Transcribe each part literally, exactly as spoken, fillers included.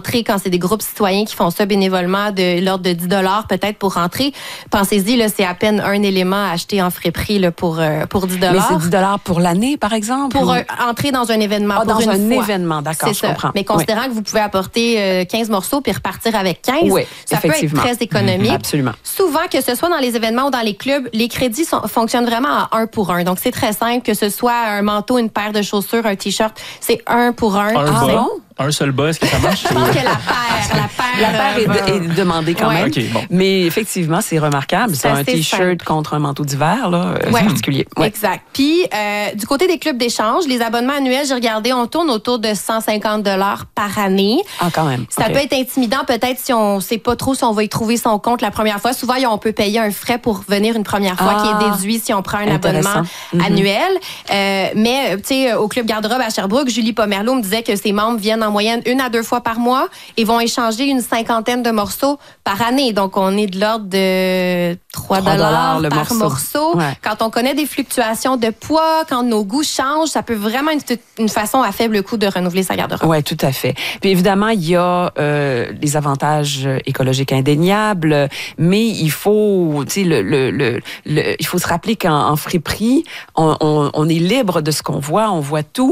l'entrée, quand c'est des groupes citoyens qui font ça bénévolement de l'ordre de dix dollars peut-être pour rentrer, pensez-y, là, c'est à peine un élément à acheter en friperie là, pour, euh, pour dix dollars. Mais c'est dix dollars pour l'année, par exemple? Pour ou... euh, entrer dans un événement. Ah, pour dans une un fois. événement, d'accord, c'est je ça. comprends. Mais considérant oui. que vous pouvez apporter euh, quinze morceaux puis repartir avec quinze, oui, ça peut être très économique. Mmh, absolument. Souvent, que ce soit dans les événements ou dans les clubs, les crédits sont, fonctionnent vraiment à un pour un. Donc, c'est très simple, que ce soit un manteau, une paire de chaussures, un T-shirt, c'est un pour un. Un ah, bon? Un seul bas, est-ce que ça marche? Je pense que la paire, la paire, la paire est, est demandée quand ouais. même. Okay, bon. Mais effectivement, c'est remarquable. C'est, c'est un T-shirt simple. Contre un manteau d'hiver, là, ouais. C'est particulier. Ouais. Exact. Puis, euh, du côté des clubs d'échange, les abonnements annuels, j'ai regardé, on tourne autour de cent cinquante dollars par année. Ah, quand même. Ça okay. peut être intimidant, peut-être, si on sait pas trop si on va y trouver son compte la première fois. Souvent, on peut payer un frais pour venir une première fois ah, qui est déduit si on prend un abonnement mm-hmm. annuel. Euh, mais, tu sais, au Club Garde-robe à Sherbrooke, Julie Pomerleau me disait que ses membres viennent en moyenne une à deux fois par mois et vont échanger une cinquantaine de morceaux par année. Donc, on est de l'ordre de trois dollars par morceau. morceau. Ouais. Quand on connaît des fluctuations de poids, quand nos goûts changent, ça peut vraiment être une, une façon à faible coût de renouveler sa garde-robe. Oui, tout à fait. Puis évidemment, il y a euh, les avantages écologiques indéniables, mais il faut, tu sais, le, le, le, le, il faut se rappeler qu'en en friperie, on, on, on est libre de ce qu'on voit, on voit tout,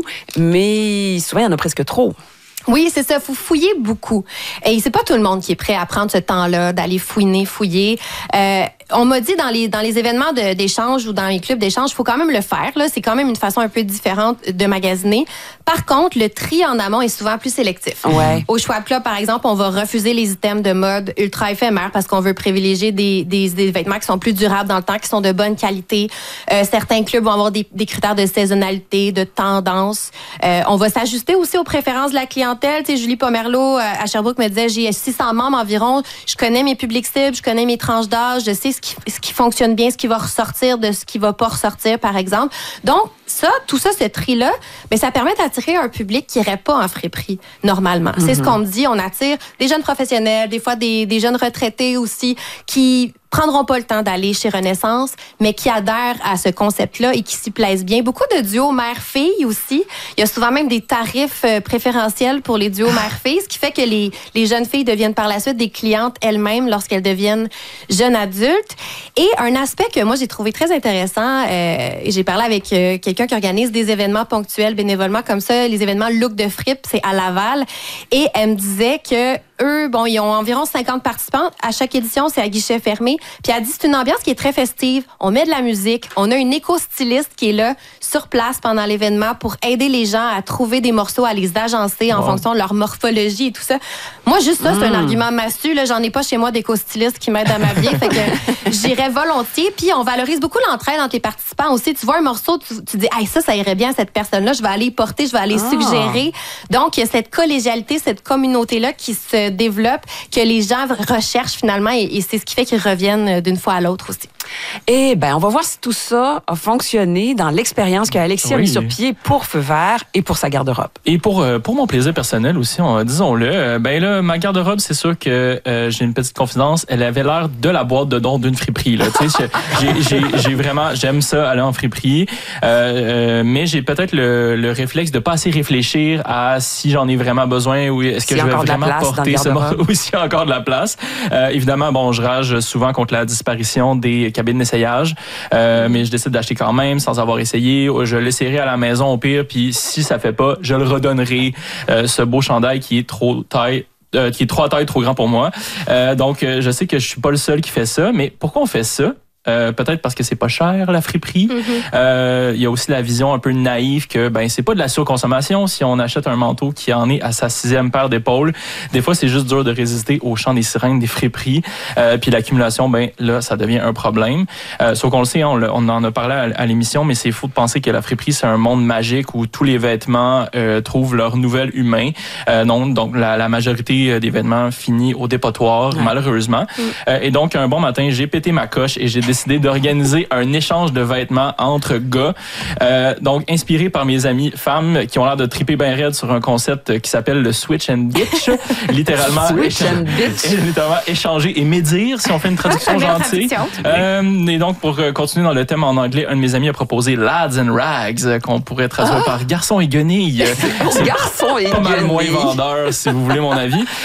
mais souvent, il y en a presque trop. Oui, c'est ça. Faut fouiller beaucoup. Et c'est pas tout le monde qui est prêt à prendre ce temps-là, d'aller fouiner, fouiller. Euh, on m'a dit dans les dans les événements de, d'échange ou dans les clubs d'échange, faut quand même le faire. Là, c'est quand même une façon un peu différente de magasiner. Par contre, le tri en amont est souvent plus sélectif. Ouais. Au Schwab Club, par exemple, on va refuser les items de mode ultra éphémères parce qu'on veut privilégier des, des des vêtements qui sont plus durables dans le temps, qui sont de bonne qualité. Euh, certains clubs vont avoir des, des critères de saisonnalité, de tendance. Euh, on va s'ajuster aussi aux préférences de la clientèle. Tu sais, Julie Pomerleau à Sherbrooke me disait, j'ai six cents membres environ, je connais mes publics cibles, je connais mes tranches d'âge, je sais ce qui, ce qui fonctionne bien, ce qui va ressortir de ce qui va pas ressortir, par exemple. Donc, ça, tout ça, ce tri-là, ben, ça permet d'attirer un public qui irait pas en friperie, normalement. Mm-hmm. C'est ce qu'on me dit, on attire des jeunes professionnels, des fois des, des jeunes retraités aussi, qui prendront pas le temps d'aller chez Renaissance, mais qui adhèrent à ce concept-là et qui s'y plaisent bien. Beaucoup de duos mère-fille aussi. Il y a souvent même des tarifs préférentiels pour les duos mère-fille, ce qui fait que les, les jeunes filles deviennent par la suite des clientes elles-mêmes lorsqu'elles deviennent jeunes adultes. Et un aspect que moi, j'ai trouvé très intéressant, euh, j'ai parlé avec euh, quelqu'un qui organise des événements ponctuels bénévolement comme ça, les événements Look de Fripe, c'est à Laval, et elle me disait que eux, bon, ils ont environ cinquante participants. À chaque édition, c'est à guichet fermé. Puis elle dit, c'est une ambiance qui est très festive. On met de la musique. On a une éco-styliste qui est là, sur place pendant l'événement pour aider les gens à trouver des morceaux, à les agencer en wow. fonction de leur morphologie et tout ça. Moi, juste ça, mmh. c'est un argument massu. Là, j'en ai pas chez moi d'éco-styliste qui m'aide à m'habiller. Fait que j'irais volontiers. Puis on valorise beaucoup l'entraide entre les participants aussi. Tu vois un morceau, tu, tu dis, hey, ça, ça irait bien à cette personne-là. Je vais aller y porter, je vais aller ah. suggérer. Donc, il y a cette collégialité, cette communauté-là qui se développe, que les gens recherchent finalement et, et c'est ce qui fait qu'ils reviennent d'une fois à l'autre aussi. Eh bien, on va voir si tout ça a fonctionné dans l'expérience qu'Alexis oui. a mis sur pied pour Feu Vert et pour sa garde-robe. Et pour, euh, pour mon plaisir personnel aussi, on, disons-le, euh, ben là, ma garde-robe, c'est sûr que euh, j'ai une petite confidence, elle avait l'air de la boîte de dons d'une friperie. Là. j'ai, j'ai, j'ai vraiment, j'aime ça, aller en friperie, euh, euh, mais j'ai peut-être le, le réflexe de pas assez réfléchir à si j'en ai vraiment besoin ou est-ce que si je vais vraiment porter ce morceau ou s'il y a encore de la place. Euh, évidemment, bon, je rage souvent contre la disparition des cabines d'essayage, euh, mais je décide d'acheter quand même sans avoir essayé. Je l'essayerai à la maison au pire, puis si ça fait pas, je le redonnerai, euh, ce beau chandail qui est trop taille euh, qui est trois tailles trop grand pour moi. Euh, donc, euh, je sais que je suis pas le seul qui fait ça, mais pourquoi on fait ça? Euh, peut-être parce que c'est pas cher la friperie. Mm-hmm. Euh, il y a aussi la vision un peu naïve que ben c'est pas de la surconsommation si on achète un manteau qui en est à sa sixième paire d'épaules. Des fois c'est juste dur de résister au chant des sirènes des friperies. Euh, puis l'accumulation ben là ça devient un problème. Euh, sauf qu'on le sait, on, on en a parlé à, à l'émission, mais c'est faux de penser que la friperie c'est un monde magique où tous les vêtements euh, trouvent leur nouvel humain. Euh, non, donc la, la majorité des vêtements finit au dépotoir ouais. malheureusement. Mm. Euh, et donc un bon matin j'ai pété ma coche et j'ai décidé décidé d'organiser un échange de vêtements entre gars. Euh, donc, inspiré par mes amis femmes qui ont l'air de triper bien raide sur un concept qui s'appelle le switch and bitch. littéralement, switch and bitch. littéralement échanger et médire, si on fait une traduction gentille. Euh, et donc, pour continuer dans le thème en anglais, un de mes amis a proposé Lads and Rags, qu'on pourrait traduire ah. par garçon et guenilles. Garçon et pas guenilles. mal moins vendeur, si vous voulez mon avis.